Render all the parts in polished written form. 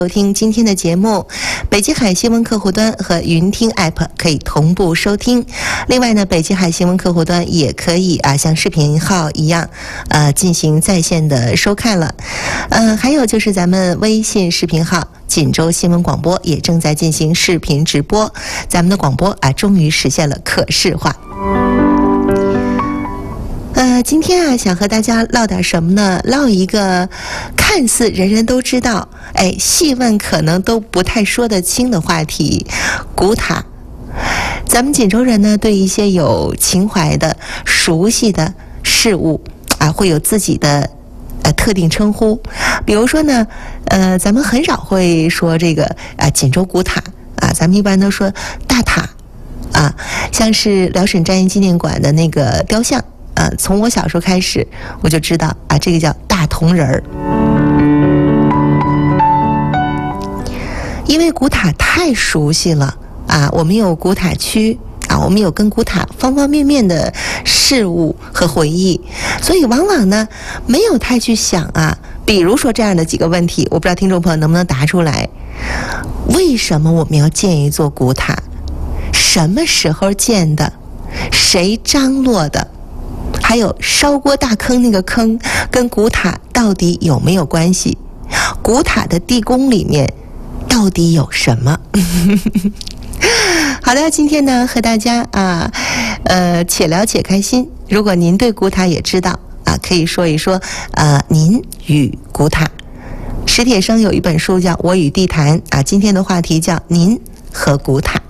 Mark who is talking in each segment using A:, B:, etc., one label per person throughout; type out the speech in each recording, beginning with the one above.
A: 收听今天的节目，北极海新闻客户端和云听 App 可以同步收听。另外呢，北极海新闻客户端也可以像视频号一样进行在线的收看了。还有就是咱们微信视频号锦州新闻广播也正在进行视频直播，咱们的广播终于实现了可视化。今天想和大家唠点什么呢？唠一个看似人人都知道，细问可能都不太说得清的话题——古塔。咱们锦州人呢，对一些有情怀的、熟悉的事物会有自己的特定称呼。比如说呢，咱们很少会说这个锦州古塔咱们一般都说大塔像是辽沈战役纪念馆的那个雕像。从我小时候开始，我就知道这个叫大铜人儿，因为古塔太熟悉了我们有古塔区我们有跟古塔方方面面的事物和回忆，所以往往呢没有太去想比如说这样的几个问题，我不知道听众朋友能不能答出来：为什么我们要建一座古塔？什么时候建的？谁张罗的？还有烧锅大坑那个坑跟古塔到底有没有关系？古塔的地宫里面到底有什么？好的，今天呢和大家且聊且开心。如果您对古塔也知道可以说一说您与古塔。史铁生有一本书叫《我与地坛》今天的话题叫您和古塔。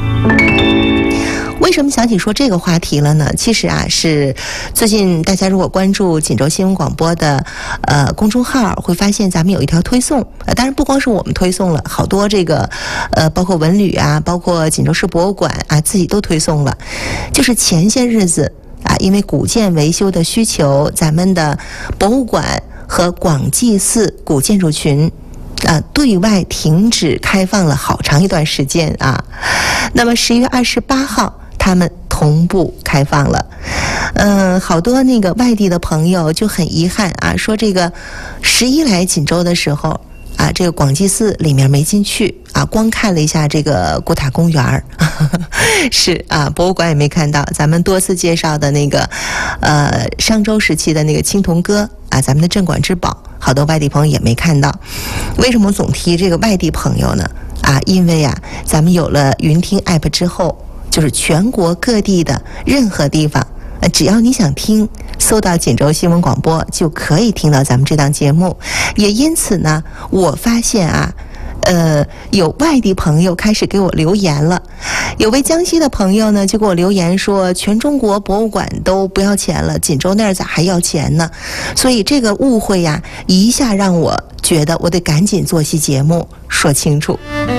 A: 为什么想起说这个话题了呢？其实是最近大家如果关注锦州新闻广播的公众号，会发现咱们有一条推送当然不光是我们推送了，好多这个包括文旅包括锦州市博物馆自己都推送了。就是前些日子因为古建维修的需求，咱们的博物馆和广济寺古建筑群对外停止开放了好长一段时间那么10月28号他们同步开放了。好多那个外地的朋友就很遗憾说这个11来锦州的时候这个广济寺里面没进去光看了一下这个古塔公园是博物馆也没看到。咱们多次介绍的那个商周时期的那个青铜戈咱们的镇馆之宝，好多外地朋友也没看到。为什么总提这个外地朋友呢？因为咱们有了云听 App 之后，就是全国各地的任何地方只要你想听，搜到锦州新闻广播就可以听到咱们这档节目。也因此呢，我发现有外地朋友开始给我留言了。有位江西的朋友呢就给我留言说，全中国博物馆都不要钱了，锦州那儿咋还要钱呢？所以这个误会一下让我觉得我得赶紧做期节目说清楚。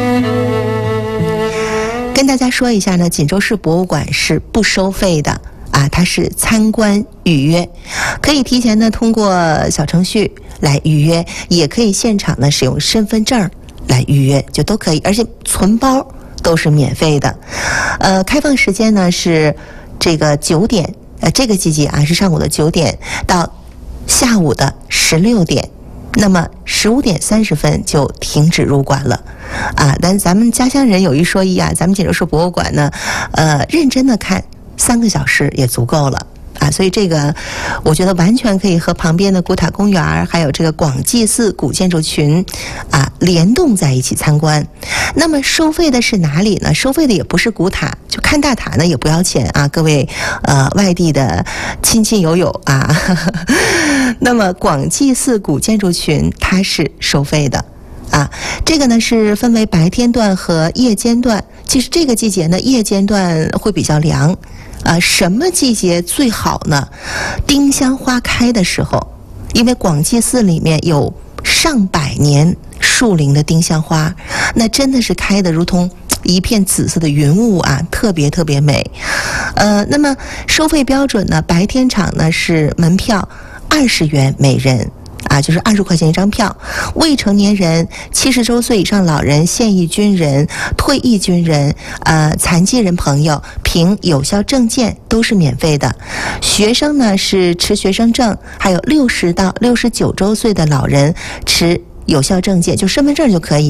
A: 跟大家说一下呢，锦州市博物馆是不收费的它是参观预约，可以提前呢通过小程序来预约，也可以现场呢使用身份证来预约，就都可以，而且存包都是免费的。开放时间呢是这个9点，这个季节是上午的9点到下午的16点。那么15点30分就停止入馆了但咱们家乡人有一说一咱们锦州市博物馆呢认真的看3个小时也足够了所以这个我觉得完全可以和旁边的古塔公园还有这个广济寺古建筑群联动在一起参观。那么收费的是哪里呢？收费的也不是古塔，就看大塔呢也不要钱各位外地的亲亲友友那么广济寺古建筑群它是收费的这个呢是分为白天段和夜间段。其实这个季节呢夜间段会比较凉什么季节最好呢？丁香花开的时候，因为广济寺里面有上百年树龄的丁香花，那真的是开得如同一片紫色的云雾特别特别美。那么收费标准呢，白天场呢是门票20元每人就是20块钱一张票。未成年人、70周岁以上老人、现役军人、退役军人、残疾人朋友凭有效证件都是免费的。学生呢是持学生证，还有60到69周岁的老人持有效证件，就身份证就可以